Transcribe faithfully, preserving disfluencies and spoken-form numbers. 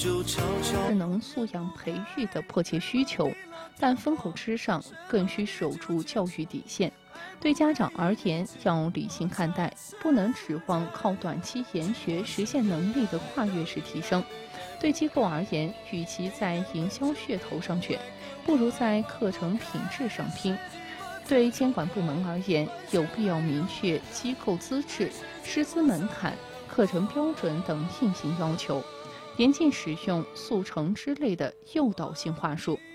智能素养培育的迫切需求，但风口之上更需守住教育底线。对家长而言，要理性看待，不能指望靠短期研学实现能力的跨越式提升。对机构而言，与其在营销噱头上卷，不如在课程品质上拼。对监管部门而言，有必要明确机构资质、师资门槛、课程标准等硬性要求，严禁使用速成之类的诱导性话术。